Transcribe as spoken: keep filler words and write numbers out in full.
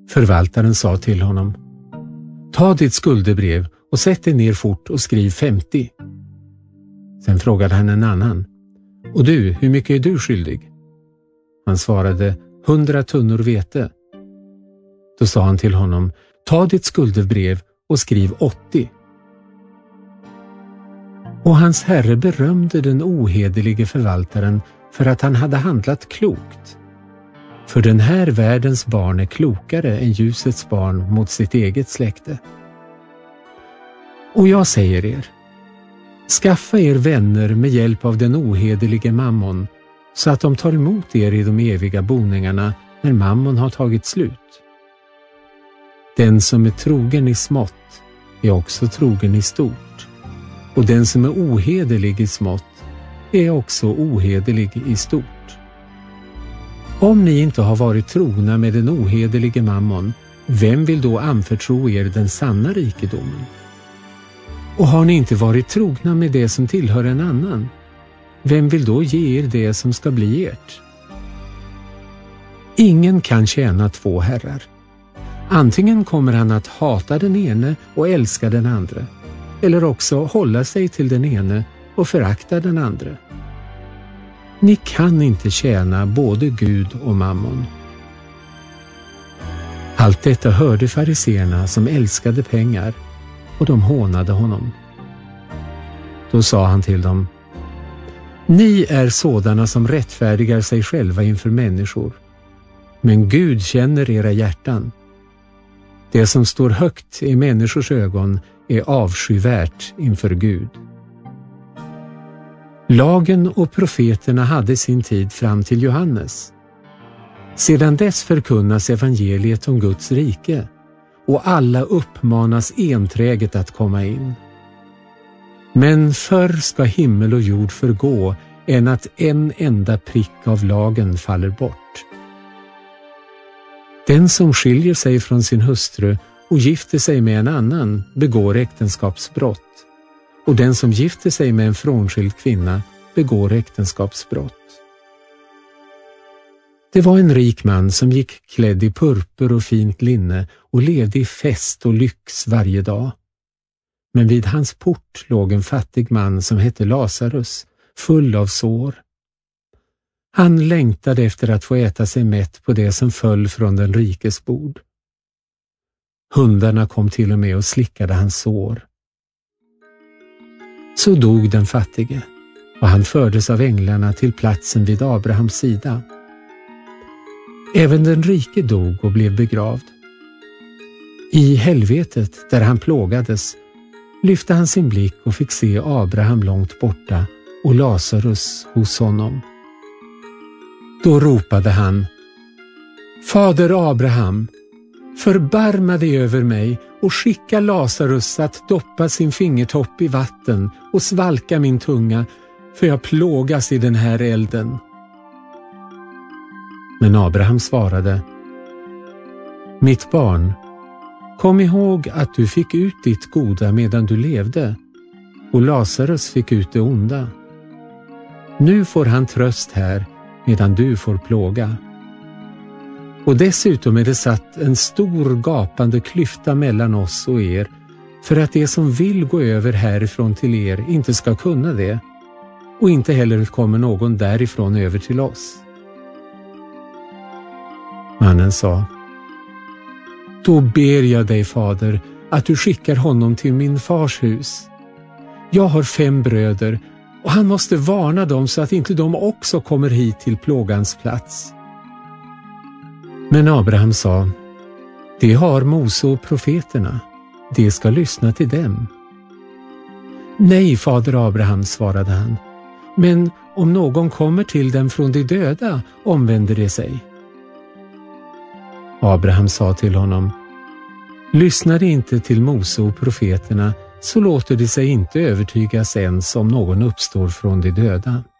Förvaltaren sa till honom: ta ditt skuldebrev och sätt dig ner fort och skriv femtio. Sen frågade han en annan: och du, hur mycket är du skyldig? Han svarade: hundra tunnor vete. Då sa han till honom: ta ditt skuldebrev och skriv åttio. Och hans herre berömde den ohederlige förvaltaren för att han hade handlat klokt. För den här världens barn är klokare än ljusets barn mot sitt eget släkte. Och jag säger er, skaffa er vänner med hjälp av den ohederlige mammon, så att de tar emot er i de eviga boningarna när mammon har tagit slut. Den som är trogen i smått är också trogen i stort, och den som är ohederlig i smått är också ohederlig i stort. Om ni inte har varit trogna med den ohederlige mammon, vem vill då anförtro er den sanna rikedomen? Och har ni inte varit trogna med det som tillhör en annan, vem vill då ge er det som ska bli ert? Ingen kan tjäna två herrar. Antingen kommer han att hata den ene och älska den andra, eller också hålla sig till den ene och förakta den andra. Ni kan inte tjäna både Gud och mammon. Allt detta hörde fariseerna som älskade pengar, och de hånade honom. Då sa han till dem: ni är sådana som rättfärdigar sig själva inför människor, men Gud känner era hjärtan. Det som står högt i människors ögon är avskyvärt inför Gud. Lagen och profeterna hade sin tid fram till Johannes. Sedan dess förkunnas evangeliet om Guds rike, och alla uppmanas enträget att komma in. Men förr ska himmel och jord förgå än att en enda prick av lagen faller bort. Den som skiljer sig från sin hustru och gifter sig med en annan begår äktenskapsbrott, och den som gifter sig med en frånskild kvinna begår äktenskapsbrott. Det var en rik man som gick klädd i purpur och fint linne och levde i fest och lyx varje dag. Men vid hans port låg en fattig man som hette Lazarus, full av sår. Han längtade efter att få äta sig mätt på det som föll från den rikes bord. Hundarna kom till och med och slickade hans sår. Så dog den fattige, och han fördes av änglarna till platsen vid Abrahams sida. Även den rike dog och blev begravd. I helvetet, där han plågades, lyfte han sin blick och fick se Abraham långt borta och Lazarus hos honom. Då ropade han: Fader Abraham, förbarma dig över mig och skicka Lazarus att doppa sin fingertopp i vatten och svalka min tunga, för jag plågas i den här elden. Men Abraham svarade: Mitt barn, kom ihåg att du fick ut ditt goda medan du levde, och Lazarus fick ut det onda. Nu får han tröst här medan du får plåga. Och dessutom är det satt en stor gapande klyfta mellan oss och er, för att det som vill gå över härifrån till er inte ska kunna det, och inte heller kommer någon därifrån över till oss. Mannen sa: Då ber jag dig, fader, att du skickar honom till min fars hus. Jag har fem bröder, och han måste varna dem så att inte de också kommer hit till plågans plats. Men Abraham sa: Det har Mose och profeterna, de ska lyssna till dem. Nej, fader Abraham, svarade han, men om någon kommer till dem från de döda, omvänder de sig. Abraham sa till honom: Lyssnar de inte till Mose och profeterna, så låter de sig inte övertygas ens om någon uppstår från de döda.